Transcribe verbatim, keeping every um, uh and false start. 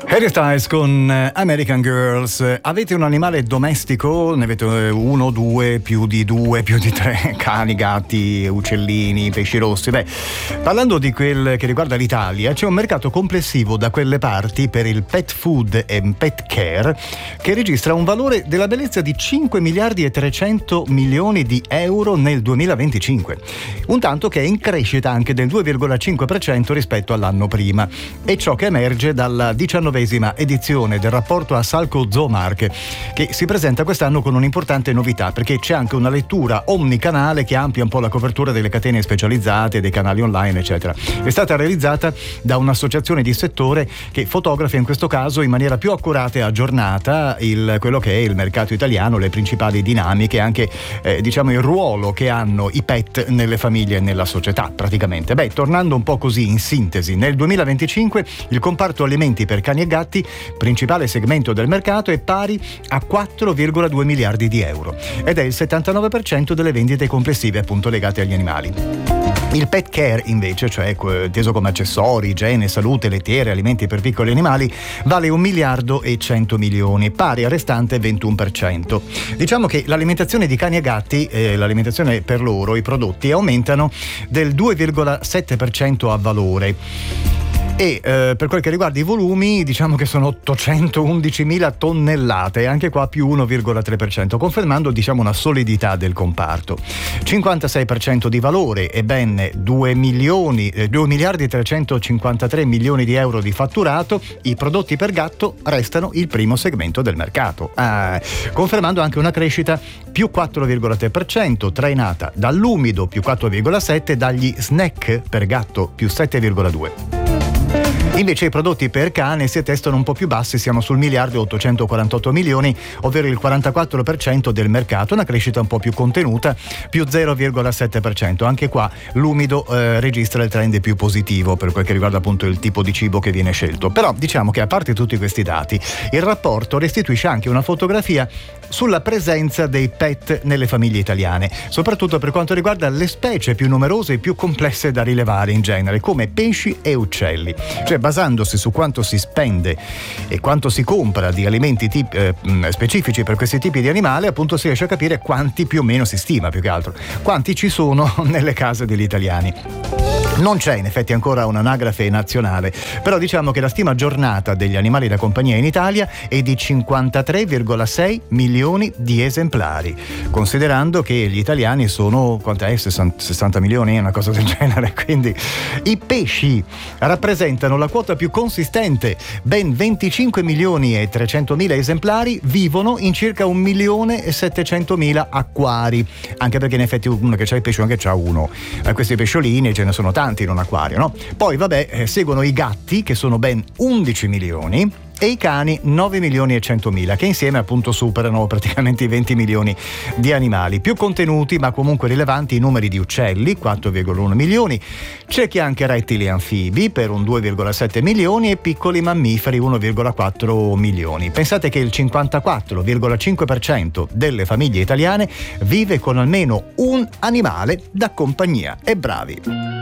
Harry Styles con American Girls. Avete un animale domestico? Ne avete uno, due, più di due, più di tre? Cani, gatti, uccellini, pesci rossi? Beh, parlando di quel che riguarda l'Italia, c'è un mercato complessivo da quelle parti per il pet food e pet care che registra un valore della bellezza di cinque miliardi e trecento milioni di euro nel duemilaventicinque, un tanto che è in crescita anche del due virgola cinque per cento rispetto all'anno prima. È ciò che emerge dalla diciannovesima edizione del rapporto Asalco Zoomark, che si presenta quest'anno con un'importante novità, perché c'è anche una lettura omnicanale che amplia un po' la copertura delle catene specializzate, dei canali online, eccetera. È stata realizzata da un'associazione di settore che fotografa in questo caso in maniera più accurata e aggiornata il, quello che è il mercato italiano, le principali dinamiche, anche eh, diciamo il ruolo che hanno i pet nelle famiglie e nella società praticamente. Beh, tornando un po' così in sintesi, nel duemilaventicinque il comparto alimenti per cani e gatti, principale segmento del mercato, è pari a quattro virgola due miliardi di euro ed è il settantanove per cento delle vendite complessive appunto legate agli animali. Il pet care invece, cioè inteso come accessori, igiene, salute, lettiere, alimenti per piccoli animali, vale un miliardo e cento milioni, pari al restante ventuno per cento. Diciamo che l'alimentazione di cani e gatti, eh, l'alimentazione per loro, i prodotti aumentano del due virgola sette per cento a valore. E eh, per quel che riguarda i volumi, diciamo che sono ottocentoundicimila tonnellate, anche qua più uno virgola tre per cento, confermando diciamo una solidità del comparto. cinquantasei per cento di valore e ben due milioni, eh, due miliardi e trecentocinquantatré milioni di euro di fatturato. I prodotti per gatto restano il primo segmento del mercato, ah, confermando anche una crescita più quattro virgola tre per cento, trainata dall'umido più quattro virgola sette per cento, dagli snack per gatto più sette virgola due per cento. Invece i prodotti per cane si attestano un po' più bassi, siamo sul miliardo e ottocentoquarantotto milioni, ovvero il quarantaquattro per cento del mercato, una crescita un po' più contenuta, più zero virgola sette per cento. Anche qua l'umido eh, registra il trend più positivo per quel che riguarda appunto il tipo di cibo che viene scelto. Però diciamo che a parte tutti questi dati, il rapporto restituisce anche una fotografia sulla presenza dei pet nelle famiglie italiane, soprattutto per quanto riguarda le specie più numerose e più complesse da rilevare in genere, come pesci e uccelli. Cioè, basandosi su quanto si spende e quanto si compra di alimenti tip, eh, specifici per questi tipi di animali, appunto si riesce a capire quanti più o meno si stima, più che altro, quanti ci sono nelle case degli italiani. Non c'è in effetti ancora un'anagrafe nazionale, però diciamo che la stima aggiornata degli animali da compagnia in Italia è di cinquantatré virgola sei milioni di esemplari, considerando che gli italiani sono, quanto è, sessanta milioni, una cosa del genere. Quindi i pesci rappresentano la quota più consistente, ben venticinque milioni e trecentomila esemplari vivono in circa un milione e settecentomila acquari, anche perché in effetti uno che c'ha il pesce anche c'ha uno, a questi pesciolini ce ne sono tanti in un acquario, no? Poi vabbè, eh, seguono i gatti, che sono ben undici milioni, e i cani nove milioni e centomila, che insieme appunto superano praticamente i venti milioni di animali. Più contenuti ma comunque rilevanti i numeri di uccelli, quattro virgola uno milioni, c'è chi ha anche rettili e anfibi per un due virgola sette milioni e piccoli mammiferi uno virgola quattro milioni. Pensate che il cinquantaquattro virgola cinque per cento delle famiglie italiane vive con almeno un animale da compagnia. E bravi!